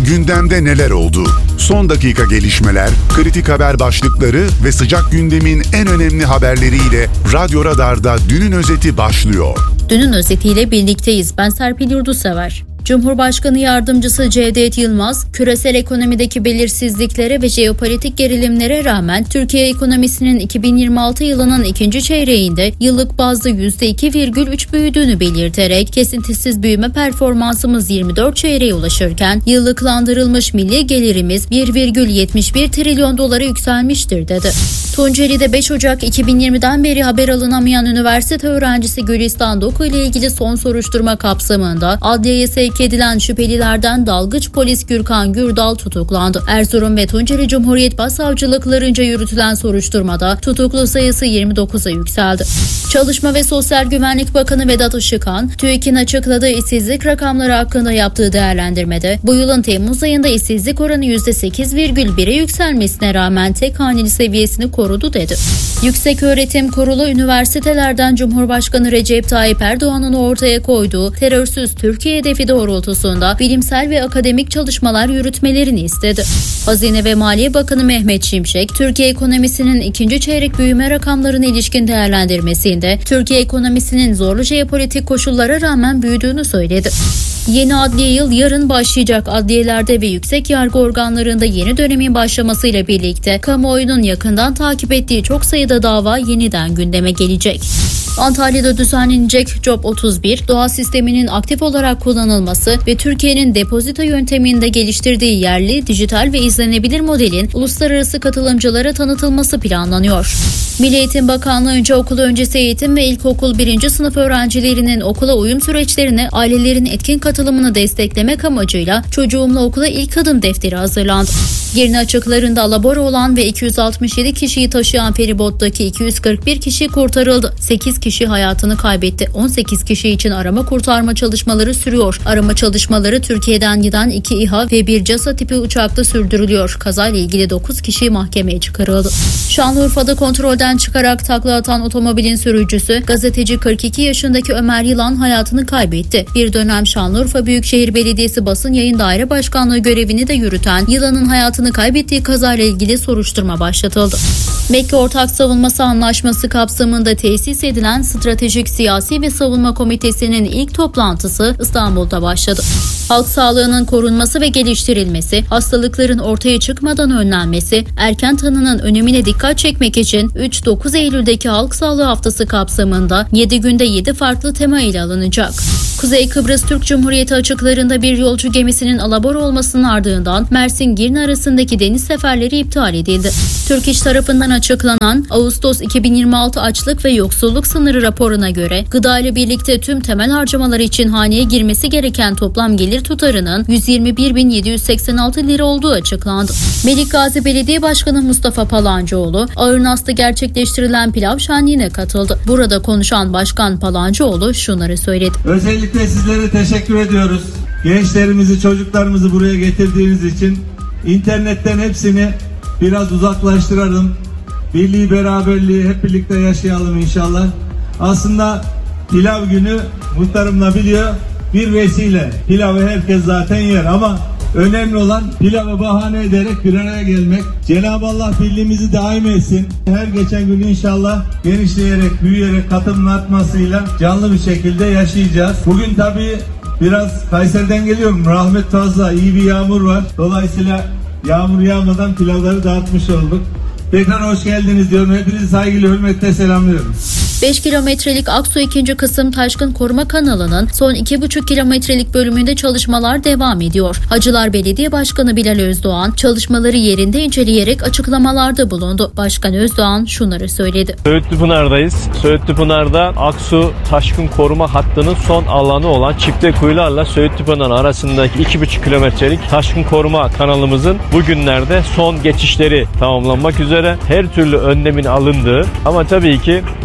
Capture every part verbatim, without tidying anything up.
Gündemde neler oldu? Son dakika gelişmeler, kritik haber başlıkları ve sıcak gündemin en önemli haberleriyle Radyo Radar'da Dünün Özeti başlıyor. Dünün özetiyle birlikteyiz. Ben Serpil Yurdusever. Cumhurbaşkanı Yardımcısı Cevdet Yılmaz, küresel ekonomideki belirsizliklere ve jeopolitik gerilimlere rağmen Türkiye ekonomisinin iki bin yirmi altı yılının ikinci çeyreğinde yıllık bazda yüzde iki virgül üç büyüdüğünü belirterek kesintisiz büyüme performansımız yirmi dört çeyreğe ulaşırken yıllıklandırılmış milli gelirimiz bir virgül yetmiş bir trilyon dolara yükselmiştir dedi. Tunceli'de beş Ocak iki bin yirmiden beri haber alınamayan üniversite öğrencisi Gülistan Doku ile ilgili son soruşturma kapsamında adliyeye sevk edilen şüphelilerden dalgıç polis Gürkan Gürdal tutuklandı. Erzurum ve Tunceli Cumhuriyet Başsavcılıklarınca yürütülen soruşturmada tutuklu sayısı yirmi dokuza yükseldi. Çalışma ve Sosyal Güvenlik Bakanı Vedat Işıkhan, TÜİK'in açıkladığı işsizlik rakamları hakkında yaptığı değerlendirmede bu yılın Temmuz ayında işsizlik oranı yüzde sekiz virgül bire yükselmesine rağmen tek haneli seviyesini korudu dedi. Yükseköğretim Kurulu üniversitelerden Cumhurbaşkanı Recep Tayyip Erdoğan'ın ortaya koyduğu terörsüz Türkiye hedefi doğrultusunda bilimsel ve akademik çalışmalar yürütmelerini istedi. Hazine ve Maliye Bakanı Mehmet Şimşek, Türkiye ekonomisinin ikinci çeyrek büyüme rakamlarına ilişkin değerlendirmesinde Türkiye ekonomisinin zorlu jeopolitik koşullara rağmen büyüdüğünü söyledi. Yeni adliye yıl yarın başlayacak. Adliyelerde ve yüksek yargı organlarında yeni dönemin başlamasıyla birlikte kamuoyunun yakından takip ettiği çok sayıda dava yeniden gündeme gelecek. Antalya'da düzenlenecek COP otuz bir, doğa sisteminin aktif olarak kullanılması ve Türkiye'nin depozito yönteminde geliştirdiği yerli, dijital ve izlenebilir modelin uluslararası katılımcılara tanıtılması planlanıyor. Milli Eğitim Bakanlığı'nca okul öncesi eğitim ve ilkokul birinci sınıf öğrencilerinin okula uyum süreçlerine ailelerin etkin katılımını desteklemek amacıyla Çocuğumla Okula İlk Adım defteri hazırlandı. Girne açıklarında alabora olan ve iki yüz altmış yedi kişiyi taşıyan feribottaki iki yüz kırk bir kişi kurtarıldı. sekiz kişi hayatını kaybetti. on sekiz kişi için arama kurtarma çalışmaları sürüyor. Arama çalışmaları Türkiye'den giden iki İHA ve bir CASA tipi uçakta sürdürülüyor. Kazayla ilgili dokuz kişi mahkemeye çıkarıldı. Şanlıurfa'da kontrolden çıkarak takla atan otomobilin sürücüsü gazeteci kırk iki yaşındaki Ömer Yılan hayatını kaybetti. Bir dönem Şanlıurfa Büyükşehir Belediyesi Basın Yayın Daire Başkanlığı görevini de yürüten Yılan'ın hayatını kaybettiği kazayla ilgili soruşturma başlatıldı. Mekke Ortak Savunması Anlaşması kapsamında tesis edilen Stratejik Siyasi ve Savunma Komitesi'nin ilk toplantısı İstanbul'da başladı. Halk sağlığının korunması ve geliştirilmesi, hastalıkların ortaya çıkmadan önlenmesi, erken tanının önemine dikkat çekmek için üç dokuz Eylül'deki Halk Sağlığı Haftası kapsamında yedi günde yedi farklı tema ele alınacak. Kuzey Kıbrıs Türk Cumhuriyeti açıklarında bir yolcu gemisinin alabora olmasının ardından Mersin-Girne arasındaki deniz seferleri iptal edildi. Türk İş tarafından açıklanan Ağustos iki bin yirmi altı açlık ve yoksulluk sınırı raporuna göre gıda ile birlikte tüm temel harcamalar için haneye girmesi gereken toplam gelir tutarının yüz yirmi bir bin yedi yüz seksen altı lira olduğu açıklandı. Melikgazi Belediye Başkanı Mustafa Palancıoğlu, Ağırnas'ta gerçekleştirilen pilav şenliğine katıldı. Burada konuşan Başkan Palancıoğlu şunları söyledi. Özellikle sizlere teşekkür ediyoruz. Gençlerimizi, çocuklarımızı buraya getirdiğiniz için internetten hepsini biraz uzaklaştıralım. Birliği, beraberliği hep birlikte yaşayalım inşallah. Aslında pilav günü muhtarımla biliyor bir vesile. Pilavı herkes zaten yer ama önemli olan pilavı bahane ederek bir araya gelmek. Cenab-ı Allah birliğimizi daim etsin. Her geçen gün inşallah genişleyerek, büyüyerek, katılım artmasıyla canlı bir şekilde yaşayacağız. Bugün tabii biraz Kayseri'den geliyorum. Rahmet fazla, iyi bir yağmur var. Dolayısıyla yağmur yağmadan pilavları dağıtmış olduk. Tekrar hoş geldiniz diyorum. Hepinizi saygıyla, hürmetle selamlıyorum. beş kilometrelik Aksu ikinci kısım Taşkın Koruma Kanalı'nın son iki buçuk kilometrelik bölümünde çalışmalar devam ediyor. Hacılar Belediye Başkanı Bilal Özdoğan çalışmaları yerinde inceleyerek açıklamalarda bulundu. Başkan Özdoğan şunları söyledi. Söğütlüpınar'dayız. Söğütlüpınar'da Aksu Taşkın Koruma Hattı'nın son alanı olan Çiftekuyularla Söğütlüpınar arasındaki iki buçuk kilometrelik Taşkın Koruma Kanalımızın bugünlerde son geçişleri tamamlanmak üzere her türlü önlemin alındığı ama tabii ki e, bundan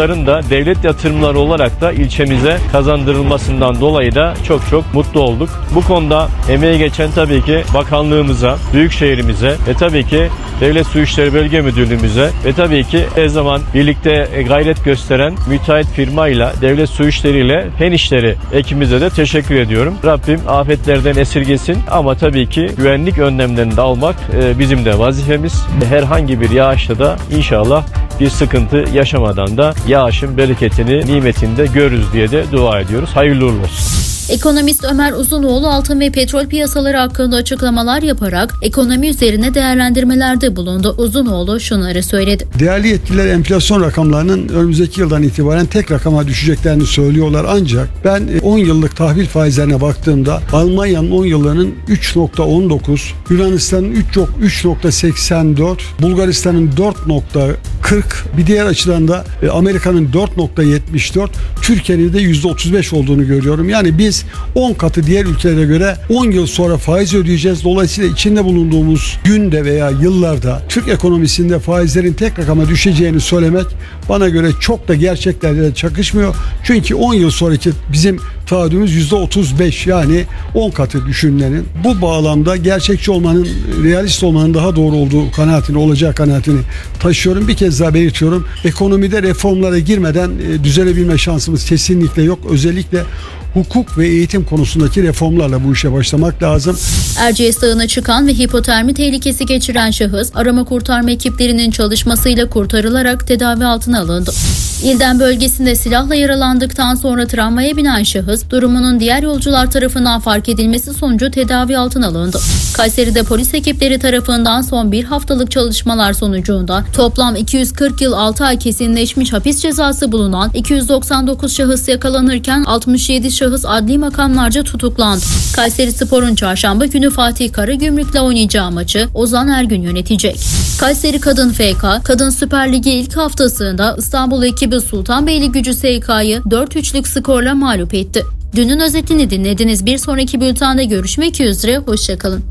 araçların da devlet yatırımları olarak da ilçemize kazandırılmasından dolayı da çok çok mutlu olduk. Bu konuda emeği geçen tabii ki bakanlığımıza, büyükşehirimize ve tabii ki Devlet Su İşleri Bölge Müdürlüğümüze ve tabii ki her zaman birlikte gayret gösteren müteahhit firmayla, devlet su işleriyle fen işleri ekibimize de teşekkür ediyorum. Rabbim afetlerden esirgesin ama tabii ki güvenlik önlemlerini de almak bizim de vazifemiz. Herhangi bir yağışta da inşallah bir sıkıntı yaşamadan da yağışın bereketini, nimetini de görürüz diye de dua ediyoruz. Hayırlı uğurlu olsun. Ekonomist Ömer Uzunoğlu altın ve petrol piyasaları hakkında açıklamalar yaparak ekonomi üzerine değerlendirmelerde bulundu. Uzunoğlu şunları söyledi. Değerli yetkililer enflasyon rakamlarının önümüzdeki yıldan itibaren tek rakama düşeceklerini söylüyorlar, ancak ben on yıllık tahvil faizlerine baktığımda Almanya'nın on yıllarının üç nokta on dokuz, Yunanistan'ın üç nokta seksen dört, Bulgaristan'ın dört nokta kırk, bir diğer açıdan da Amerika'nın dört nokta yetmiş dört, Türkiye'nin de yüzde otuz beş olduğunu görüyorum. Yani biz on katı diğer ülkelere göre on yıl sonra faiz ödeyeceğiz. Dolayısıyla içinde bulunduğumuz günde veya yıllarda Türk ekonomisinde faizlerin tek rakama düşeceğini söylemek bana göre çok da gerçeklerle çakışmıyor. Çünkü on yıl sonraki bizim taahhüdümüz yüzde otuz beş, yani on katı düşünülenin. Bu bağlamda gerçekçi olmanın, realist olmanın daha doğru olduğu kanaatini, olacağı kanaatini taşıyorum. Bir kez daha belirtiyorum. Ekonomide reformlara girmeden düzelebilme şansımız kesinlikle yok. Özellikle hukuk ve eğitim konusundaki reformlarla bu işe başlamak lazım. Erciyes Dağı'na çıkan ve hipotermi tehlikesi geçiren şahıs arama kurtarma ekiplerinin çalışmasıyla kurtarılarak tedavi altına alındı. İldem bölgesinde silahla yaralandıktan sonra tramvaya binen şahıs durumunun diğer yolcular tarafından fark edilmesi sonucu tedavi altına alındı. Kayseri'de polis ekipleri tarafından son bir haftalık çalışmalar sonucunda toplam iki yüz kırk yıl altı ay kesinleşmiş hapis cezası bulunan iki yüz doksan dokuz şahıs yakalanırken altmış yedi şahıs adli makamlarca tutuklandı. Kayserispor'un çarşamba günü Fatih Karagümrük'le oynayacağı maçı Ozan Ergün yönetecek. Kayseri Kadın F K, Kadın Süper Ligi ilk haftasında İstanbul ekibi Sultanbeyli S K'yı dört üçlük skorla mağlup etti. Dünün özetini dinlediniz. Bir sonraki bültende görüşmek üzere. Hoşçakalın.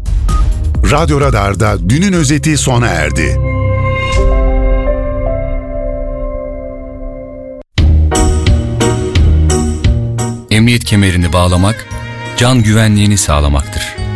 Radyo Radar'da dünün özeti sona erdi. Emniyet kemerini bağlamak, can güvenliğini sağlamaktır.